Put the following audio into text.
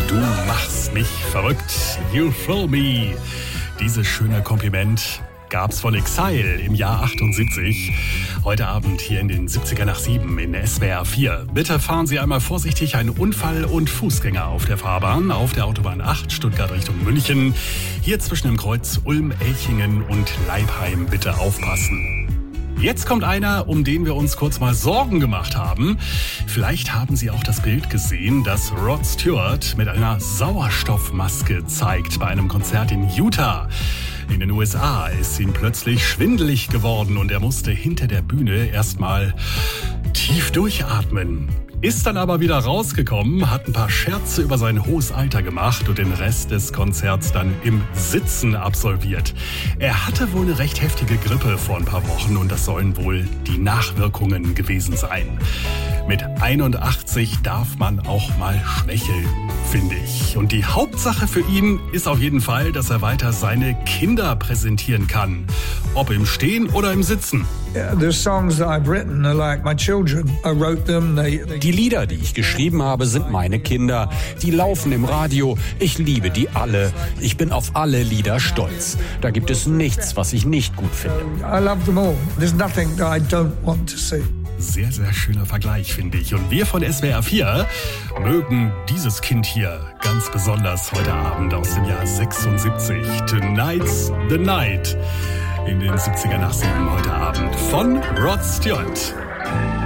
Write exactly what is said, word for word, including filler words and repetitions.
Du machst mich verrückt. You thrill me. Dieses schöne Kompliment gab's von Exile im Jahr achtundsiebzig. Heute Abend hier in den siebziger nach sieben in S W R vier. Bitte fahren Sie einmal vorsichtig, ein Unfall und Fußgänger auf der Fahrbahn, auf der Autobahn acht, Stuttgart Richtung München. Hier zwischen dem Kreuz Ulm, Elchingen und Leipheim bitte aufpassen. Jetzt kommt einer, um den wir uns kurz mal Sorgen gemacht haben. Vielleicht haben Sie auch das Bild gesehen, das Rod Stewart mit einer Sauerstoffmaske zeigt bei einem Konzert in Utah. In den U S A ist ihm plötzlich schwindelig geworden und er musste hinter der Bühne erstmal tief durchatmen. Ist dann aber wieder rausgekommen, hat ein paar Scherze über sein hohes Alter gemacht und den Rest des Konzerts dann im Sitzen absolviert. Er hatte wohl eine recht heftige Grippe vor ein paar Wochen und das sollen wohl die Nachwirkungen gewesen sein. Mit einundachtzig darf man auch mal schwächeln, finde ich. Und die Hauptsache für ihn ist auf jeden Fall, dass er weiter seine Kinder präsentieren kann. Ob im Stehen oder im Sitzen. Die Lieder, die ich geschrieben habe, sind meine Kinder. Die laufen im Radio. Ich liebe die alle. Ich bin auf alle Lieder stolz. Da gibt es nichts, was ich nicht gut finde. I love them all. There's nothing that I don't want to see. Sehr, sehr schöner Vergleich, finde ich. Und wir von S W R vier mögen dieses Kind hier ganz besonders heute Abend aus dem Jahr sechsundsiebzig. Tonight's the Night. In den siebziger nach sieben heute Abend von Rod Stewart.